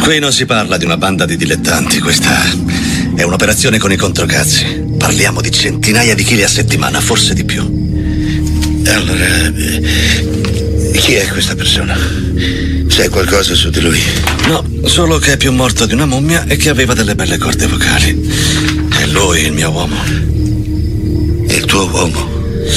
Qui non si parla di una banda di dilettanti, questa è un'operazione con i controcazzi. Parliamo di centinaia di chili a settimana, forse di più. Allora, chi è questa persona? Sai qualcosa su di lui? No, solo che è più morto di una mummia e che aveva delle belle corde vocali. È lui il mio uomo. Il tuo uomo?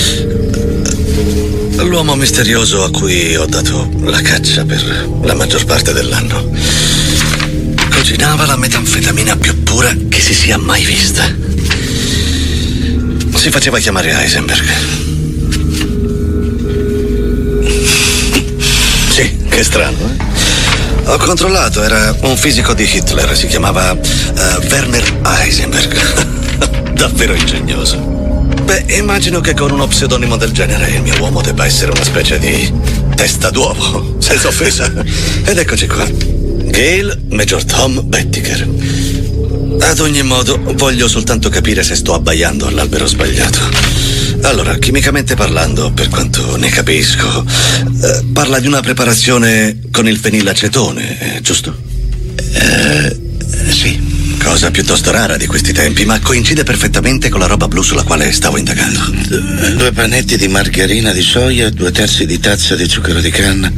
L'uomo misterioso a cui ho dato la caccia per la maggior parte dell'anno. Cucinava la metanfetamina più pura che si sia mai vista. Si faceva chiamare Heisenberg. Sì, che strano, eh? Ho controllato, era un fisico di Hitler, si chiamava Werner Heisenberg. Davvero ingegnoso. Beh, immagino che con uno pseudonimo del genere il mio uomo debba essere una specie di testa d'uovo, senza offesa. Ed eccoci qua. Gail Major Tom Bettiger. Ad ogni modo, voglio soltanto capire se sto abbaiando all'albero sbagliato. Allora, chimicamente parlando, per quanto ne capisco, parla di una preparazione con il fenilacetone, giusto? Sì. Cosa piuttosto rara di questi tempi, ma coincide perfettamente con la roba blu sulla quale stavo indagando. 2 panetti di margarina di soia, 2/3 di tazza di zucchero di canna.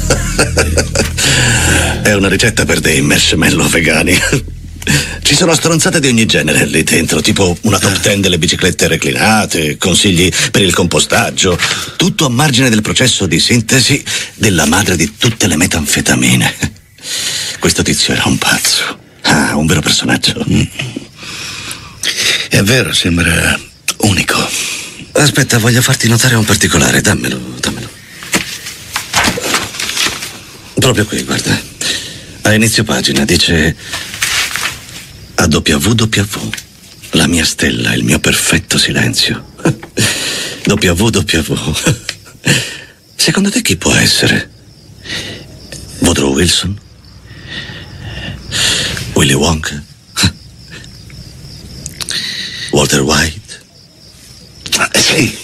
È una ricetta per dei marshmallow vegani. Ci sono stronzate di ogni genere lì dentro, tipo una top 10 delle biciclette reclinate, consigli per il compostaggio, tutto a margine del processo di sintesi della madre di tutte le metanfetamine. Questo tizio era un pazzo. Ah, un vero personaggio. È vero, sembra unico. Aspetta, voglio farti notare un particolare, dammelo. Proprio qui, guarda. A inizio pagina dice AWW, la mia stella, il mio perfetto silenzio. WW. Secondo te chi può essere? Woodrow Wilson? Willy Wonka? Walter White? Sì.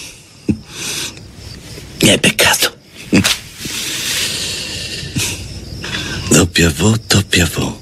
Mi hai beccato. WW.